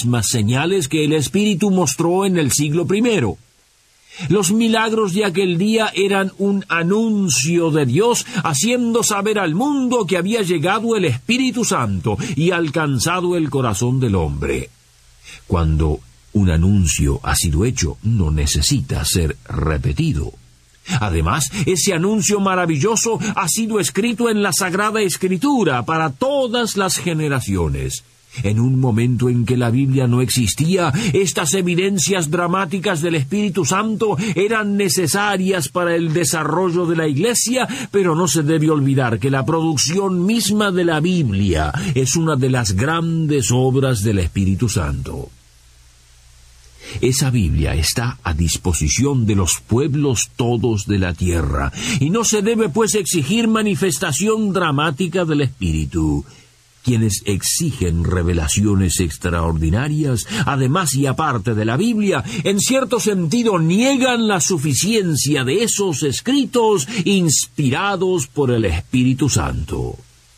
mismas señales que el Espíritu mostró en el siglo I. Los milagros de aquel día eran un anuncio de Dios haciendo saber al mundo que había llegado el Espíritu Santo y alcanzado el corazón del hombre. Cuando un anuncio ha sido hecho, no necesita ser repetido. Además, ese anuncio maravilloso ha sido escrito en la Sagrada Escritura para todas las generaciones. En un momento en que la Biblia no existía, estas evidencias dramáticas del Espíritu Santo eran necesarias para el desarrollo de la Iglesia, pero no se debe olvidar que la producción misma de la Biblia es una de las grandes obras del Espíritu Santo. Esa Biblia está a disposición de los pueblos todos de la tierra, y no se debe pues exigir manifestación dramática del Espíritu. Quienes exigen revelaciones extraordinarias, además y aparte de la Biblia, en cierto sentido niegan la suficiencia de esos escritos inspirados por el Espíritu Santo.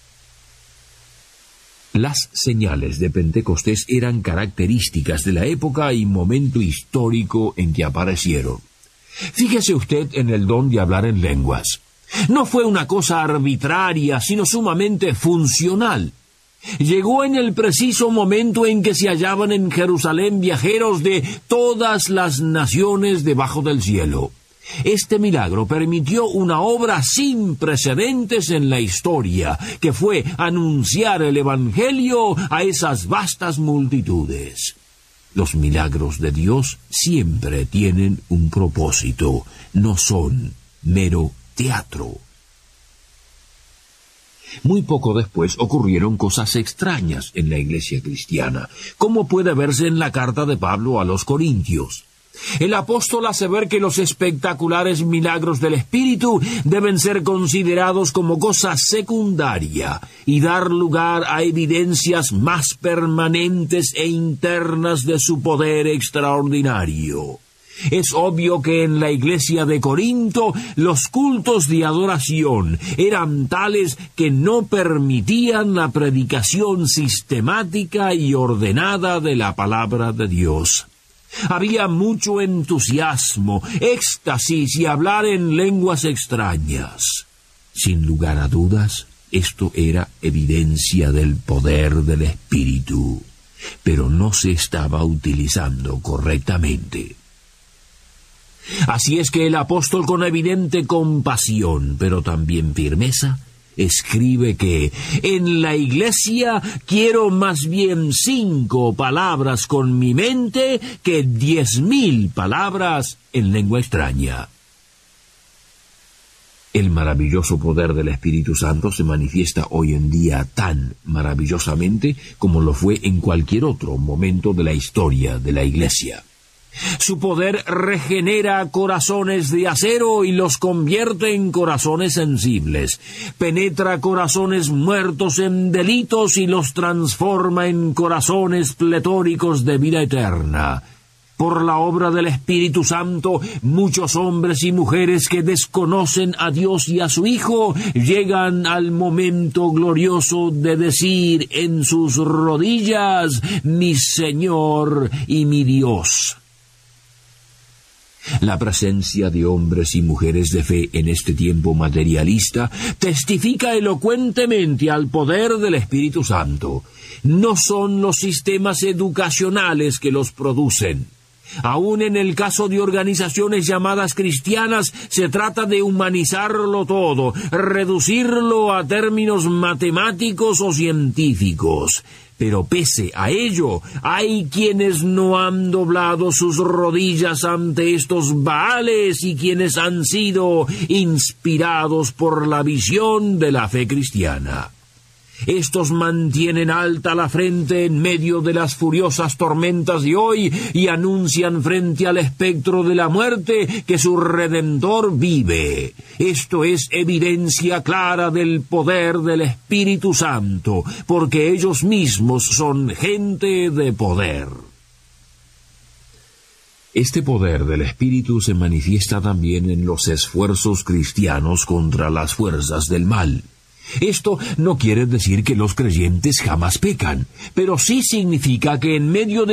Las señales de Pentecostés eran características de la época y momento histórico en que aparecieron. Fíjese usted en el don de hablar en lenguas. No fue una cosa arbitraria, sino sumamente funcional. Llegó en el preciso momento en que se hallaban en Jerusalén viajeros de todas las naciones debajo del cielo. Este milagro permitió una obra sin precedentes en la historia, que fue anunciar el Evangelio a esas vastas multitudes. Los milagros de Dios siempre tienen un propósito, no son mero teatro. Muy poco después ocurrieron cosas extrañas en la iglesia cristiana, como puede verse en la carta de Pablo a los Corintios. El apóstol hace ver que los espectaculares milagros del Espíritu deben ser considerados como cosa secundaria y dar lugar a evidencias más permanentes e internas de su poder extraordinario. Es obvio que en la iglesia de Corinto los cultos de adoración eran tales que no permitían la predicación sistemática y ordenada de la palabra de Dios. Había mucho entusiasmo, éxtasis y hablar en lenguas extrañas. Sin lugar a dudas, esto era evidencia del poder del Espíritu, pero no se estaba utilizando correctamente. Así es que el apóstol, con evidente compasión, pero también firmeza, escribe que en la iglesia quiero más bien 5 palabras con mi mente que 10,000 palabras en lengua extraña. El maravilloso poder del Espíritu Santo se manifiesta hoy en día tan maravillosamente como lo fue en cualquier otro momento de la historia de la iglesia. Su poder regenera corazones de acero y los convierte en corazones sensibles. Penetra corazones muertos en delitos y los transforma en corazones pletóricos de vida eterna. Por la obra del Espíritu Santo, muchos hombres y mujeres que desconocen a Dios y a su Hijo llegan al momento glorioso de decir en sus rodillas: mi Señor y mi Dios. La presencia de hombres y mujeres de fe en este tiempo materialista testifica elocuentemente al poder del Espíritu Santo. No son los sistemas educacionales que los producen. Aún en el caso de organizaciones llamadas cristianas, se trata de humanizarlo todo, reducirlo a términos matemáticos o científicos. Pero pese a ello, hay quienes no han doblado sus rodillas ante estos Baales y quienes han sido inspirados por la visión de la fe cristiana. Estos mantienen alta la frente en medio de las furiosas tormentas de hoy y anuncian frente al espectro de la muerte que su Redentor vive. Esto es evidencia clara del poder del Espíritu Santo, porque ellos mismos son gente de poder. Este poder del Espíritu se manifiesta también en los esfuerzos cristianos contra las fuerzas del mal. Esto no quiere decir que los creyentes jamás pecan, pero sí significa que en medio de